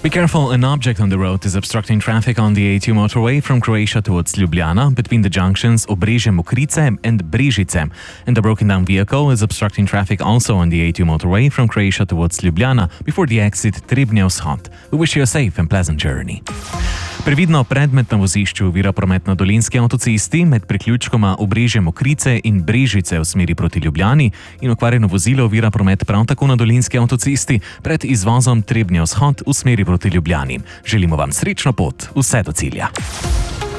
Be careful, an object on the road is obstructing traffic on the A2 motorway from Croatia towards Ljubljana between the junctions Obrežje Mokrice and Brežice. And the broken down vehicle is obstructing traffic also on the A2 motorway from Croatia towards Ljubljana before the exit Trebnje Vzhod. We wish you a safe and pleasant journey. Previdno predmet na vozišču ovira promet na Dolenjski avtocesti med priključkoma Obrežje Mokrice in Brežice v smeri proti Ljubljani in okvarjeno vozilo ovira promet prav tako na Dolenjski avtocesti pred izvozom Trebnje Vzhod v smeri proti Ljubljani. Želimo vam srečno pot, vse do cilja.